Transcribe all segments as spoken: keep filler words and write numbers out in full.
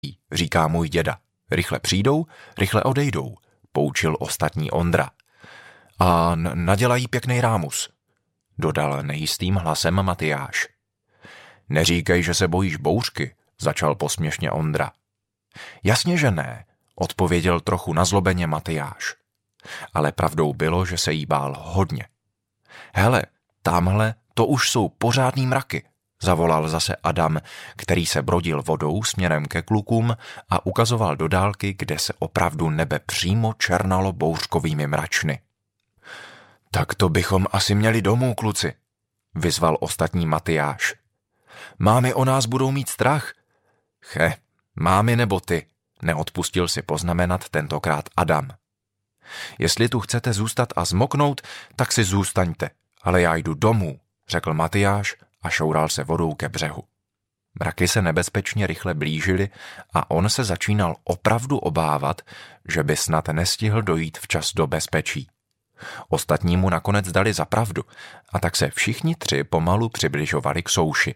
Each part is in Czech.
říká můj děda. Rychle přijdou, rychle odejdou, poučil ostatní Ondra. A nadělají pěkný rámus, dodal nejistým hlasem Matyáš. Neříkej, že se bojíš bouřky, začal posměšně Ondra. Jasně, že ne, odpověděl trochu nazlobeně Matyáš. Ale pravdou bylo, že se jí bál hodně. Hele, tamhle to už jsou pořádný mraky, zavolal zase Adam, který se brodil vodou směrem ke klukům a ukazoval do dálky, kde se opravdu nebe přímo černalo bouřkovými mračny. Tak to bychom asi měli domů, kluci, vyzval ostatní Matyáš. Mámy o nás budou mít strach. Che, mámy nebo ty, neodpustil si poznamenat tentokrát Adam. Jestli tu chcete zůstat a zmoknout, tak si zůstaňte, ale já jdu domů, řekl Matyáš a šoural se vodou ke břehu. Mraky se nebezpečně rychle blížily a on se začínal opravdu obávat, že by snad nestihl dojít včas do bezpečí. Ostatní mu nakonec dali za pravdu a tak se všichni tři pomalu přibližovali k souši.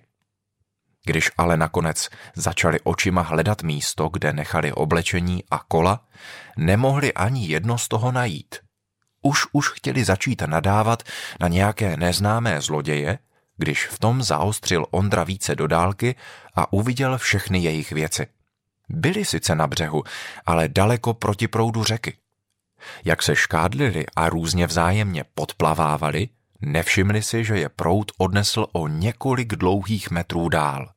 Když ale nakonec začali očima hledat místo, kde nechali oblečení a kola, nemohli ani jedno z toho najít. Už už chtěli začít nadávat na nějaké neznámé zloděje, když v tom zaostřil Ondra více do dálky a uviděl všechny jejich věci. Byli sice na břehu, ale daleko proti proudu řeky. Jak se škádlili a různě vzájemně podplavávali, nevšimli si, že je proud odnesl o několik dlouhých metrů dál.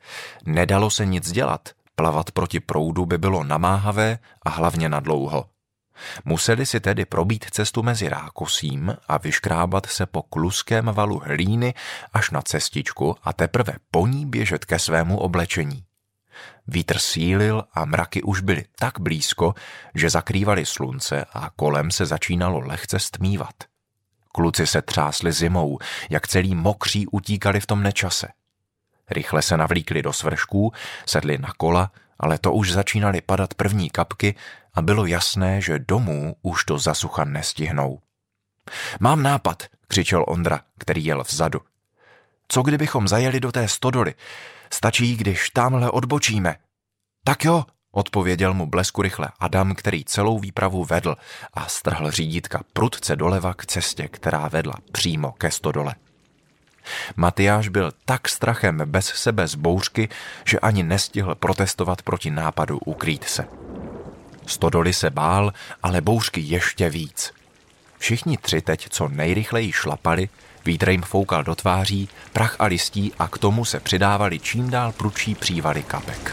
Nedalo se nic dělat, plavat proti proudu by bylo namáhavé a hlavně nadlouho. Museli si tedy probít cestu mezi rákosím a vyškrábat se po kluském valu hlíny až na cestičku a teprve po ní běžet ke svému oblečení. Vítr sílil a mraky už byly tak blízko, že zakrývaly slunce a kolem se začínalo lehce stmívat. Kluci se třásli zimou, jak celý mokří utíkali v tom nečase. Rychle se navlíkli do svršků, sedli na kola, ale to už začínaly padat první kapky a bylo jasné, že domů už to za sucha nestihnou. Mám nápad, křičel Ondra, který jel vzadu. Co kdybychom zajeli do té stodoly? Stačí, když tamhle odbočíme. Tak jo, odpověděl mu blesku rychle Adam, který celou výpravu vedl a strhl řídítka prudce doleva k cestě, která vedla přímo ke stodole. Matyáš byl tak strachem bez sebe z bouřky, že ani nestihl protestovat proti nápadu ukrýt se. Stodoly se bál, ale bouřky ještě víc. Všichni tři teď co nejrychleji šlapali, vítr jim foukal do tváří, prach a listí a k tomu se přidávali čím dál prudší přívaly kapek.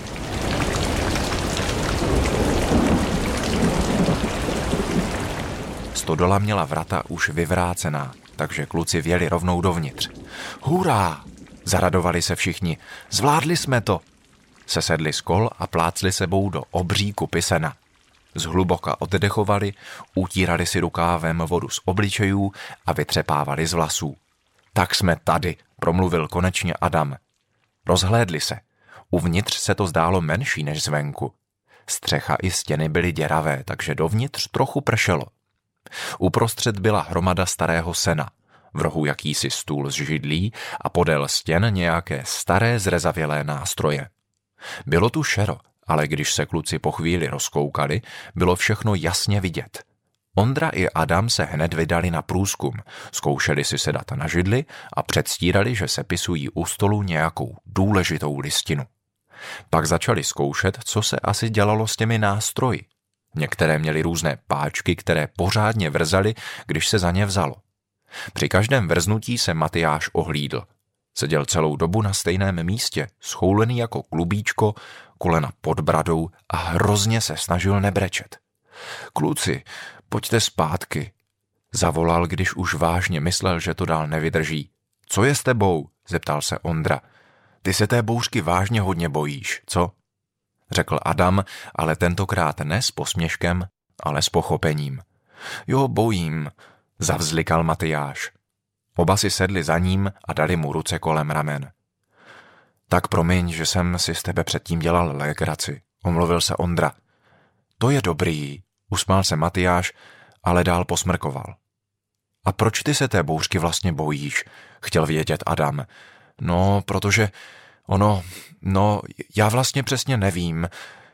Stodola měla vrata už vyvrácená, takže kluci vjeli rovnou dovnitř. Hurá! Zaradovali se všichni. Zvládli jsme to! Sesedli z kol a plácli sebou do obří kupy sena. Zhluboka oddechovali, utírali si rukávem vodu z obličejů a vytřepávali z vlasů. Tak jsme tady, promluvil konečně Adam. Rozhlédli se. Uvnitř se to zdálo menší než zvenku. Střecha i stěny byly děravé, takže dovnitř trochu pršelo. Uprostřed byla hromada starého sena, v rohu jakýsi stůl z židlí a podél stěn nějaké staré zrezavělé nástroje. Bylo tu šero, ale když se kluci po chvíli rozkoukali, bylo všechno jasně vidět. Ondra i Adam se hned vydali na průzkum, zkoušeli si sedat na židli a předstírali, že sepisují u stolu nějakou důležitou listinu. Pak začali zkoušet, co se asi dělalo s těmi nástroji. Některé měly různé páčky, které pořádně vrzaly, když se za ně vzalo. Při každém vrznutí se Matyáš ohlídl. Seděl celou dobu na stejném místě, schoulený jako klubíčko, kolena pod bradou a hrozně se snažil nebrečet. Kluci, pojďte zpátky, zavolal, když už vážně myslel, že to dál nevydrží. Co je s tebou? Zeptal se Ondra. Ty se té bouřky vážně hodně bojíš, co? Řekl Adam, ale tentokrát ne s posměškem, ale s pochopením. Jo, bojím, zavzlikal Matyáš. Oba si sedli za ním a dali mu ruce kolem ramen. Tak promiň, že jsem si z tebe předtím dělal legraci, omluvil se Ondra. To je dobrý, usmál se Matyáš, ale dál posmrkoval. A proč ty se té bouřky vlastně bojíš? Chtěl vědět Adam. No, protože ono, no, já vlastně přesně nevím.